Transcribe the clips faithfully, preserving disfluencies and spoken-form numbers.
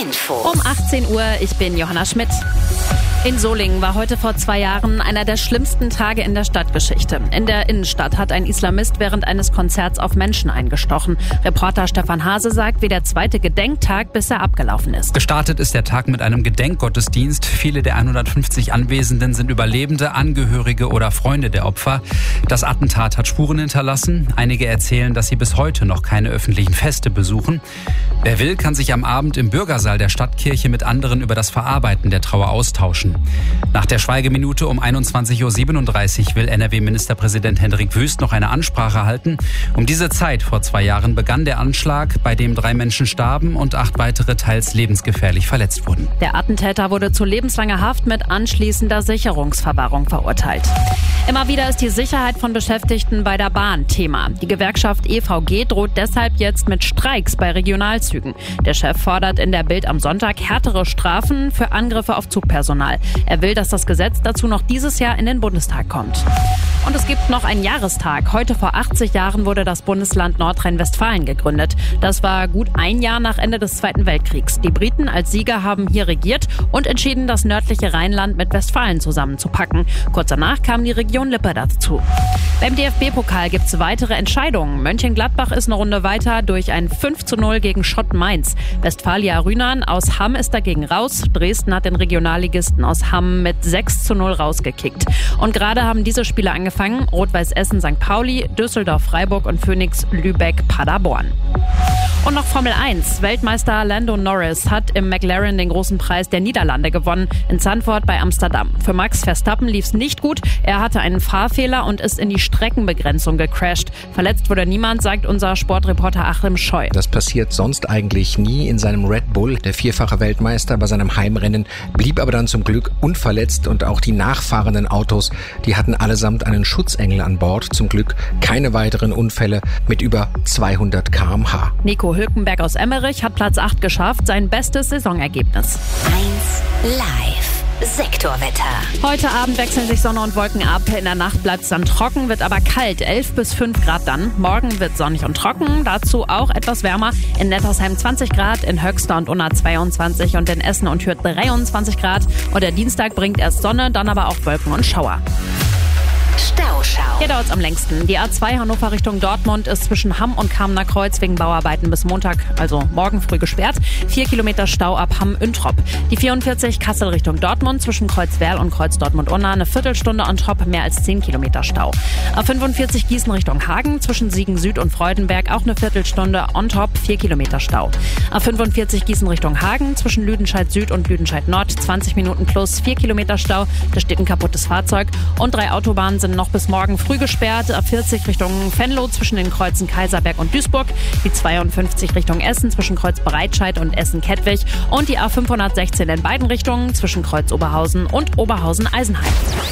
Info. Um achtzehn Uhr, ich bin Johanna Schmidt. In Solingen war heute vor zwei Jahren einer der schlimmsten Tage in der Stadtgeschichte. In der Innenstadt hat ein Islamist während eines Konzerts auf Menschen eingestochen. Reporter Stefan Hase sagt, wie der zweite Gedenktag bisher abgelaufen ist. Gestartet ist der Tag mit einem Gedenkgottesdienst. Viele der hundertfünfzig Anwesenden sind Überlebende, Angehörige oder Freunde der Opfer. Das Attentat hat Spuren hinterlassen. Einige erzählen, dass sie bis heute noch keine öffentlichen Feste besuchen. Wer will, kann sich am Abend im Bürgersaal der Stadtkirche mit anderen über das Verarbeiten der Trauer austauschen. Nach der Schweigeminute um einundzwanzig Uhr siebenunddreißig will N R W-Ministerpräsident Hendrik Wüst noch eine Ansprache halten. Um diese Zeit vor zwei Jahren begann der Anschlag, bei dem drei Menschen starben und acht weitere teils lebensgefährlich verletzt wurden. Der Attentäter wurde zu lebenslanger Haft mit anschließender Sicherungsverwahrung verurteilt. Immer wieder ist die Sicherheit von Beschäftigten bei der Bahn Thema. Die Gewerkschaft E V G droht deshalb jetzt mit Streiks bei Regionalzügen. Der Chef fordert in der Bild am Sonntag härtere Strafen für Angriffe auf Zugpersonal. Er will, dass das Gesetz dazu noch dieses Jahr in den Bundestag kommt. Und es gibt noch einen Jahrestag. Heute vor achtzig Jahren wurde das Bundesland Nordrhein-Westfalen gegründet. Das war gut ein Jahr nach Ende des Zweiten Weltkriegs. Die Briten als Sieger haben hier regiert und entschieden, das nördliche Rheinland mit Westfalen zusammenzupacken. Kurz danach kam die Region Lippe dazu. Beim D F B-Pokal gibt es weitere Entscheidungen. Mönchengladbach ist eine Runde weiter durch ein fünf zu null gegen Schott Mainz. Westfalia Rühnern aus Hamm ist dagegen raus. Dresden hat den Regionalligisten aus Hamm mit sechs zu null rausgekickt. Und gerade haben diese Spiele angefangen. Rot-Weiß Essen Sankt Pauli, Düsseldorf Freiburg und Phoenix Lübeck Paderborn. Und noch Formel eins. Weltmeister Lando Norris hat im McLaren den großen Preis der Niederlande gewonnen, in Zandvoort bei Amsterdam. Für Max Verstappen lief es nicht gut. Er hatte einen Fahrfehler und ist in die Streckenbegrenzung gecrasht. Verletzt wurde niemand, sagt unser Sportreporter Achim Scheu. Das passiert sonst eigentlich nie in seinem Red Bull. Der vierfache Weltmeister bei seinem Heimrennen blieb aber dann zum Glück unverletzt und auch die nachfahrenden Autos, die hatten allesamt einen Schutzengel an Bord. Zum Glück keine weiteren Unfälle mit über zweihundert Kilometer pro Stunde. Nico Hülkenberg aus Emmerich hat Platz acht geschafft, sein bestes Saisonergebnis. eins live Sektorwetter. Heute Abend wechseln sich Sonne und Wolken ab. In der Nacht bleibt es dann trocken, wird aber kalt, elf bis fünf Grad dann. Morgen wird sonnig und trocken, dazu auch etwas wärmer. In Nettersheim zwanzig Grad, in Höxter und Unna zweiundzwanzig und in Essen und Hürth dreiundzwanzig Grad. Und der Dienstag bringt erst Sonne, dann aber auch Wolken und Schauer. Stauschau. Hier dauert es am längsten. Die A zwei Hannover Richtung Dortmund ist zwischen Hamm und Kamener Kreuz wegen Bauarbeiten bis Montag, also morgen früh gesperrt. Vier Kilometer Stau ab Hamm-Üntrop. Die vierundvierzig Kassel Richtung Dortmund zwischen Kreuzwerl und Kreuz Dortmund-Unna eine Viertelstunde on top, mehr als zehn Kilometer Stau. A fünfundvierzig Gießen Richtung Hagen zwischen Siegen Süd und Freudenberg auch eine Viertelstunde on top, vier Kilometer Stau. A fünfundvierzig Gießen Richtung Hagen zwischen Lüdenscheid Süd und Lüdenscheid Nord zwanzig Minuten plus, vier Kilometer Stau. Da steht ein kaputtes Fahrzeug und drei Autobahnen sind noch bis morgen früh gesperrt. A vierzig Richtung Venlo zwischen den Kreuzen Kaiserberg und Duisburg. Die zweiundfünfzig Richtung Essen zwischen Kreuz Breitscheid und Essen-Kettwig. Und die A fünfhundertsechzehn in beiden Richtungen zwischen Kreuz Oberhausen und Oberhausen-Eisenheim.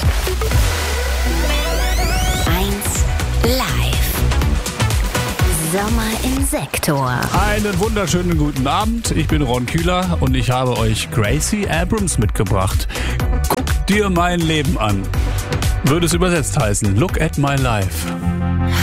eins live Sommer im Sektor. Einen wunderschönen guten Abend. Ich bin Ron Kühler und ich habe euch Gracie Abrams mitgebracht. Guck dir mein Leben an. Würde es übersetzt heißen, Look at my life.